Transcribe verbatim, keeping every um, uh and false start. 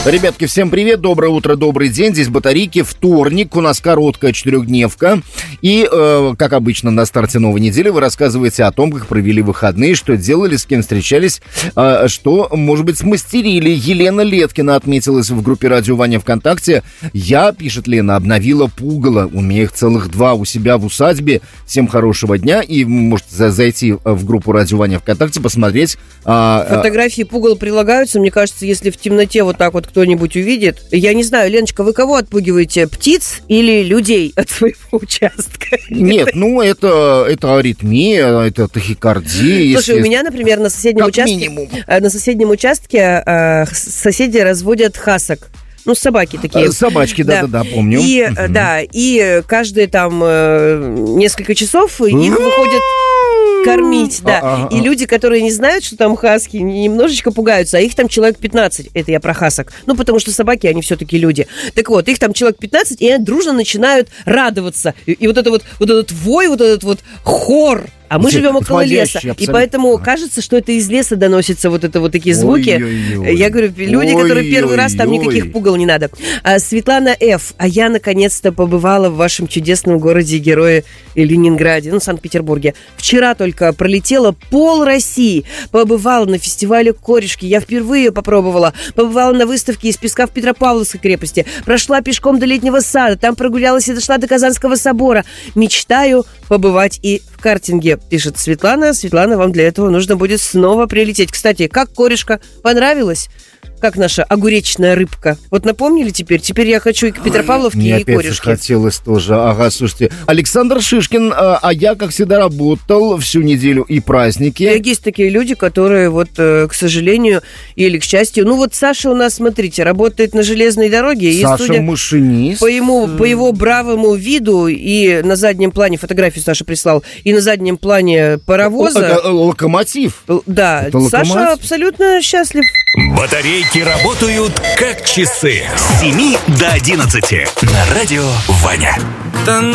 Ребятки, всем привет, доброе утро, добрый день. Здесь Батарейки, вторник, у нас короткая четырехдневка. И, э, как обычно, на старте новой недели вы рассказываете о том, как провели выходные, что делали, с кем встречались, э, что, может быть, смастерили. Елена Леткина отметилась в группе «Радио Ваня» ВКонтакте. Я, пишет Лена, обновила пугало. У меня их целых два у себя в усадьбе. Всем хорошего дня. И можете зайти в группу «Радио Ваня» ВКонтакте, посмотреть. Э, Фотографии пугал прилагаются. Мне кажется, если в темноте вот так вот кто-нибудь увидит. Я не знаю, Леночка, вы кого отпугиваете? Птиц или людей от своего участка? Нет, ну это, это аритмия, это тахикардия. Слушай, у меня, например, на соседнем как участке, минимум. на соседнем участке э, соседи разводят хасок. Ну, собаки такие. Собачки, да-да-да, помню. И, угу. Да, и каждые там э, несколько часов их выходят кормить, да. А-а-а. И люди, которые не знают, что там хаски, немножечко пугаются, а их там человек пятнадцать. Это я про хасок. Ну, потому что собаки, они все-таки люди. Так вот, их там человек пятнадцать, и они дружно начинают радоваться. И, и вот это вот, вот этот вой, вот этот вот хор. А мы живем около леса, абсолютно. И поэтому кажется, что это из леса доносятся вот это вот такие звуки. Ой-ой-ой. Я говорю, люди, Ой-ой-ой. которые первый раз, там никаких пугал не надо. А, Светлана Ф. А я наконец-то побывала в вашем чудесном городе-герое Ленинграде, ну, Санкт-Петербурге. Вчера только пролетела пол России. Побывала на фестивале «Корешки». Я впервые попробовала. Побывала на выставке из песка в Петропавловской крепости. Прошла пешком до Летнего сада. Там прогулялась и дошла до Казанского собора. Мечтаю побывать и в картинге, пишет Светлана. Светлана, вам для этого нужно будет снова прилететь. Кстати, как корешка? Понравилось? Как наша огуречная рыбка? Вот напомнили теперь? Теперь я хочу и к Петропавловке, Мне и опять корешке. хотелось тоже. Ага, слушайте. Александр Шишкин, а, а я, как всегда, работал всю неделю и праздники. И есть такие люди, которые, вот, к сожалению, или к счастью... Ну, вот Саша у нас, смотрите, работает на железной дороге. Саша и, судя машинист. По, ему, по его бравому виду, и на заднем плане, фотографию Саша прислал, и на заднем плане паровоза... Л- локомотив. Да, Это Саша локомотив. абсолютно счастлив. Батарейки работают как часы с семи до одиннадцати на радио Ваня.